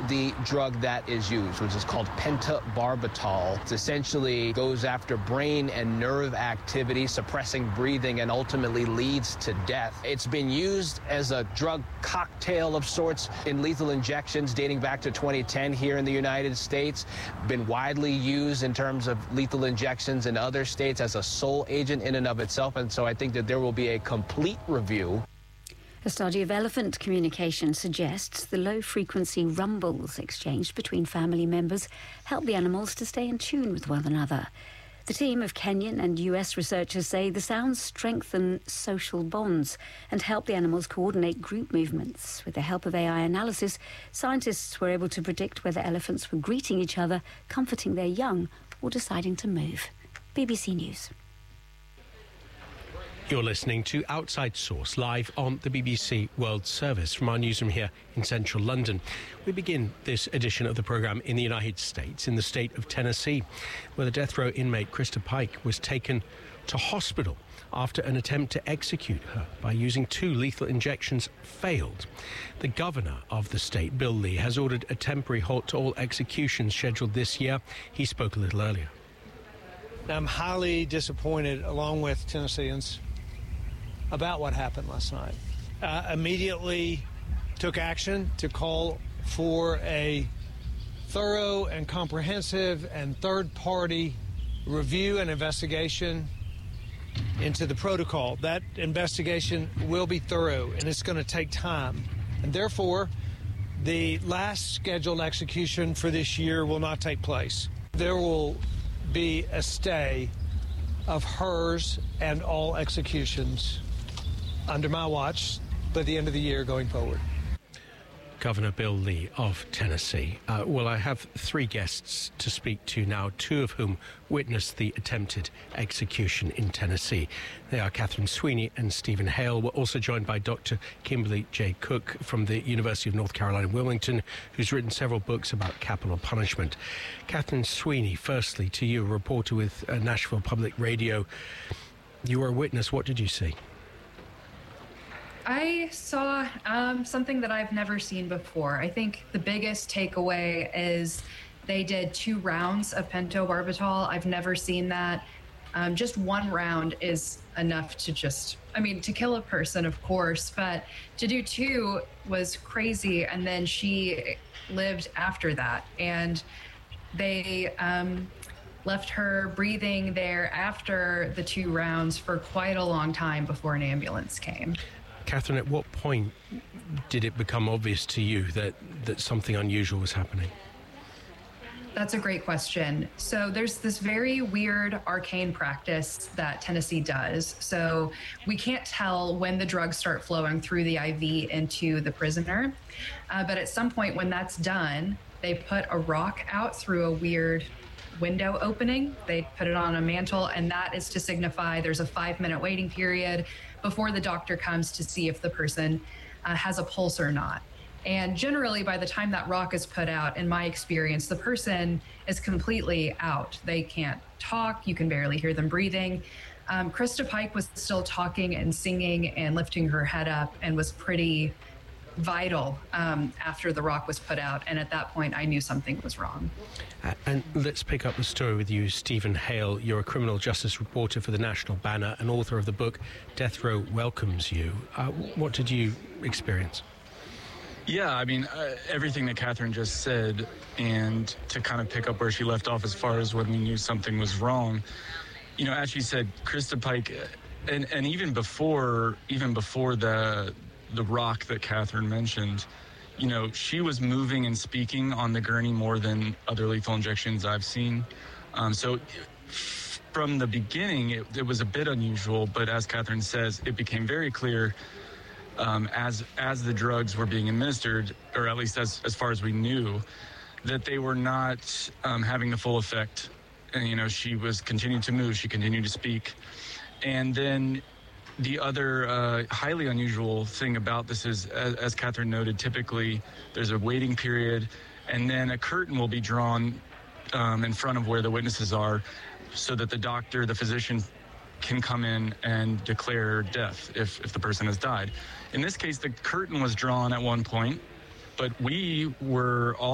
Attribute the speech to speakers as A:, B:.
A: the drug that is used, which is called pentobarbital. It essentially goes after brain and nerve activity, suppressing breathing, and ultimately leads to death. It's been used as a drug cocktail of sorts in lethal injections dating back to 2010 here in the United States. Been widely used in terms of lethal injections in other states as a sole agent in and of itself. And so I think that there will be a complete review.
B: A study of elephant communication suggests the low-frequency rumbles exchanged between family members help the animals to stay in tune with one another. The team of Kenyan and US researchers say the sounds strengthen social bonds and help the animals coordinate group movements. With the help of AI analysis, scientists were able to predict whether elephants were greeting each other, comforting their young, or deciding to move. BBC News.
C: You're listening to Outside Source, live on the BBC World Service from our newsroom here in central London. We begin this edition of the programme in the United States, in the state of Tennessee, where the death row inmate Krista Pike was taken to hospital after an attempt to execute her by using 2 lethal injections failed. The governor of the state, Bill Lee, has ordered a temporary halt to all executions scheduled this year. He spoke a little earlier.
D: I'm highly disappointed, along with Tennesseans, about what happened last night. Immediately took action to call for a thorough and comprehensive and third-party review and investigation into the protocol. That investigation will be thorough, and it's going to take time. And therefore, the last scheduled execution for this year will not take place. There will be a stay of hers and all executions under my watch by the end of the year going forward.
C: Governor Bill Lee of Tennessee. Well, I have 3 guests to speak to now, 2 of whom witnessed the attempted execution in Tennessee. They are Catherine Sweeney and Stephen Hale. We're also joined by Dr. Kimberly J. Cook from the University of North Carolina, Wilmington, who's written several books about capital punishment. Catherine Sweeney, firstly, to you, a reporter with Nashville Public Radio. You were a witness. What did you see?
E: I saw something that I've never seen before. I think the biggest takeaway is they did 2 rounds of pentobarbital. I've never seen that. Just 1 round is enough to to kill a person, of course, but to do 2 was crazy. And then she lived after that. And they left her breathing there after the 2 rounds for quite a long time before an ambulance came.
C: Catherine, at what point did it become obvious to you that something unusual was happening?
E: That's a great question. So there's this very weird arcane practice that Tennessee does. So we can't tell when the drugs start flowing through the IV into the prisoner. But at some point when that's done, they put a rock out through a weird window opening. They put it on a mantle, and that is to signify there's a 5-minute waiting period before the doctor comes to see if the person has a pulse or not. And generally, by the time that rock is put out, in my experience, the person is completely out. They can't talk. You can barely hear them breathing. Krista Pike was still talking and singing and lifting her head up and was pretty vital after the rock was put out. And at that point, I knew something was wrong.
C: And let's pick up the story with you, Stephen Hale. You're a criminal justice reporter for the National Banner and author of the book Death Row Welcomes You. What did you experience?
F: Yeah, I mean, everything that Catherine just said, and to kind of pick up where she left off as far as when we knew something was wrong, you know, as she said, Krista Pike, and even before the rock that Catherine mentioned, you know, she was moving and speaking on the gurney more than other lethal injections I've seen. So from the beginning, it was a bit unusual, but as Catherine says, it became very clear as the drugs were being administered, or at least as far as we knew, that they were not having the full effect. And, you know, she was continuing to move, she continued to speak. And then the other highly unusual thing about this is, as Catherine noted, typically there's a waiting period, and then a curtain will be drawn in front of where the witnesses are so that the physician can come in and declare death if the person has died. In this case, the curtain was drawn at one point, but we were all